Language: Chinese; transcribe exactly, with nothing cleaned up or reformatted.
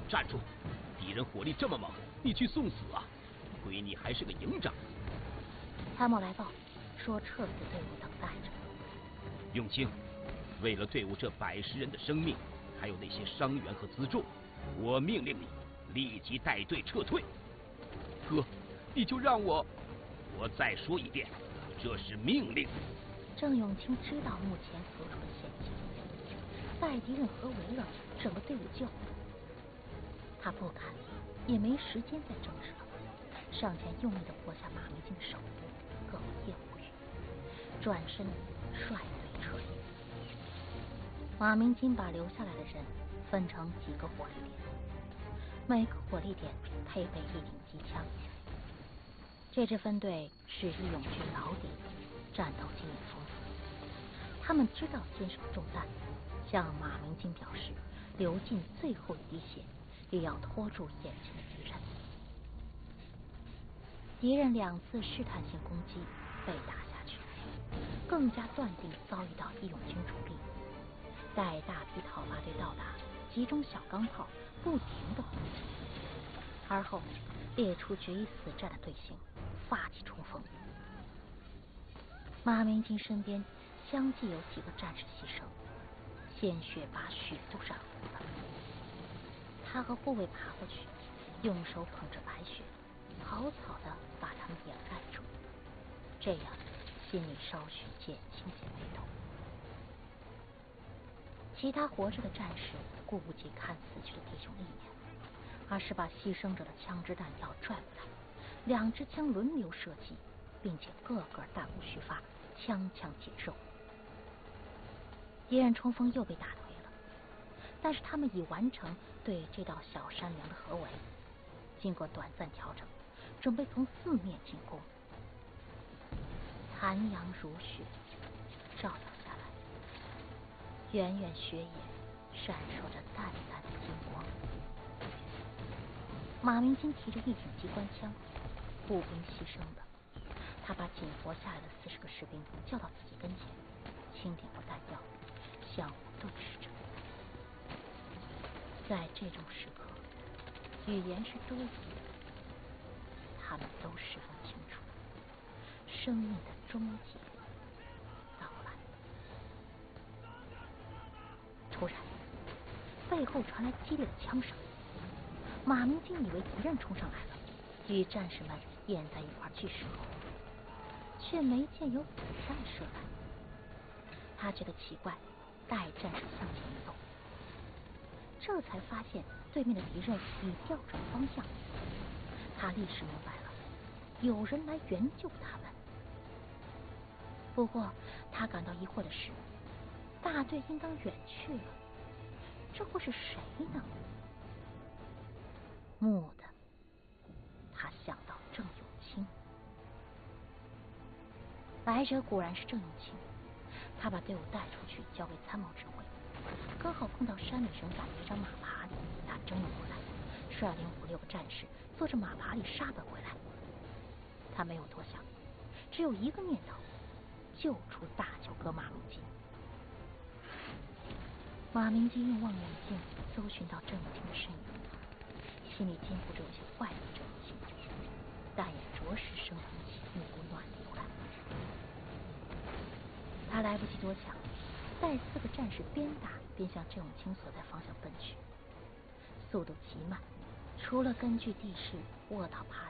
站住！敌人火力这么猛，你去送死啊？亏你还是个营长。 参谋来报，说撤死队伍等待着。 永清，为了队伍这百十人的生命，还有那些伤员和辎重，我命令你立即带队撤退。哥，你就让我……我再说一遍，这是命令。 郑永清知道目前所处的险境，待敌人合围了，整个队伍就……他不敢，也没时间再争执了，上前用力地握下马明金的手，哽咽无语，转身率队撤离。马明金把留下来的人分成几个火力点，每个火力点配备一挺机枪。这支分队是义勇军老底，战斗经验丰富，他们知道坚守重担，向马明金表示，流尽最后一滴血，也要拖住眼前的敌人。敌人两次试探性攻击被打下去，更加断定遭遇到义勇军主力。待大批讨伐队到达，集中小钢炮不停地轰击，而后列出决一死战的队形，发起冲锋。马明金身边相继有几个战士牺牲，鲜血把雪都染红了。他和护卫爬过去，用手捧着白雪，草草地把他们掩盖住，这样心里稍许减轻些悲痛。其他活着的战士顾不及看死去的弟兄一眼，而是把牺牲者的枪支弹药拽过来，两支枪轮流射击，并且个个弹无虚发，枪枪紧肉。敌人冲锋又被打退了，但是他们已完成对这道小山梁的合围，经过短暂调整，准备从四面进攻。残阳如血照耀下来，远远雪野闪烁着淡淡的金光。马明金提着一挺机关枪，步兵牺牲了，他把紧活下来的四十个士兵叫到自己跟前，清点过弹药，相互对视着。在这种时刻，语言是多余的，他们都十分清楚，生命的终结到来。突然，背后传来激烈的枪声，马明金以为敌人冲上来了，与战士们掩在一块去时候，却没见有子弹射来。他觉得奇怪，带战士向前走，这才发现对面的敌人已调转方向。他立时明白了，有人来援救他们。不过他感到疑惑的是，大队应当远去了，这会是谁呢？蓦地，他想到郑永清。来者果然是郑永清，他把队伍带出去交给参谋指挥，刚好碰到山里人赶的一张马爬犁，他争了过来，率领五六个战士坐着马爬犁杀奔回来。他没有多想，只有一个念头，救出大舅哥马明金。马明金用望远镜搜寻到郑永清的身影，心里禁不住有些怀念郑永清，但也着实升腾起一股暖流来。他来不及多想，带四个战士边打边向郑永清所在方向奔去，速度极慢，除了根据地势卧倒爬